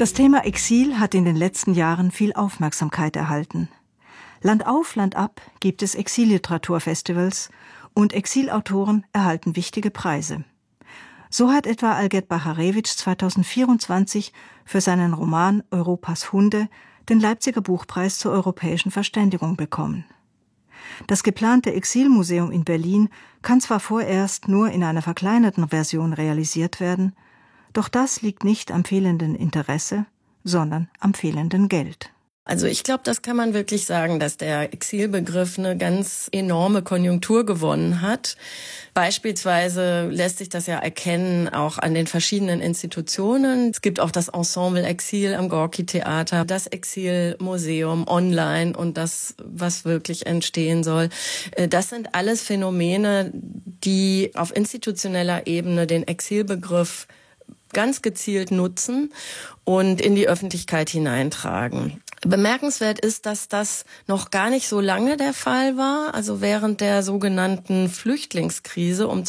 Das Thema Exil hat in den letzten Jahren viel Aufmerksamkeit erhalten. Land auf, Land ab gibt es Exilliteraturfestivals und Exilautoren erhalten wichtige Preise. So hat etwa Algird Bacharewitsch 2024 für seinen Roman Europas Hunde den Leipziger Buchpreis zur europäischen Verständigung bekommen. Das geplante Exilmuseum in Berlin kann zwar vorerst nur in einer verkleinerten Version realisiert werden, doch das liegt nicht am fehlenden Interesse, sondern am fehlenden Geld. Also ich glaube, das kann man wirklich sagen, dass der Exilbegriff eine ganz enorme Konjunktur gewonnen hat. Beispielsweise lässt sich das ja erkennen auch an den verschiedenen Institutionen. Es gibt auch das Ensemble Exil am Gorki-Theater, das Exilmuseum online und das, was wirklich entstehen soll. Das sind alles Phänomene, die auf institutioneller Ebene den Exilbegriff ganz gezielt nutzen und in die Öffentlichkeit hineintragen. Bemerkenswert ist, dass das noch gar nicht so lange der Fall war. Also während der sogenannten Flüchtlingskrise um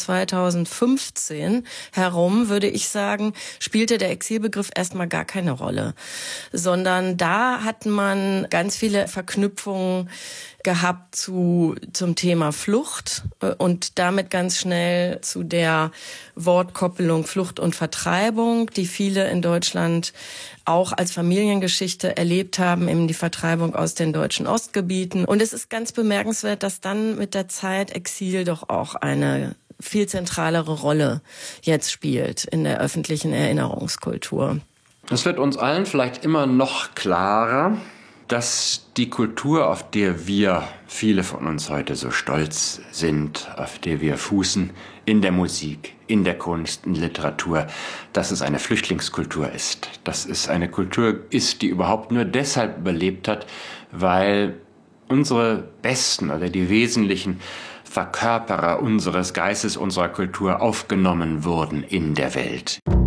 2015 herum, würde ich sagen, spielte der Exilbegriff erstmal gar keine Rolle. Sondern da hat man ganz viele Verknüpfungen gehabt zum Thema Flucht und damit ganz schnell zu der Wortkoppelung Flucht und Vertreibung, die viele in Deutschland auch als Familiengeschichte erlebt haben, eben die Vertreibung aus den deutschen Ostgebieten. Und es ist ganz bemerkenswert, dass dann mit der Zeit Exil doch auch eine viel zentralere Rolle jetzt spielt in der öffentlichen Erinnerungskultur. Es wird uns allen vielleicht immer noch klarer, dass die Kultur, auf der wir, viele von uns heute so stolz sind, auf der wir fußen, in der Musik, in der Kunst, in Literatur, dass es eine Flüchtlingskultur ist. Dass es eine Kultur ist, die überhaupt nur deshalb überlebt hat, weil unsere besten oder die wesentlichen Verkörperer unseres Geistes, unserer Kultur aufgenommen wurden in der Welt.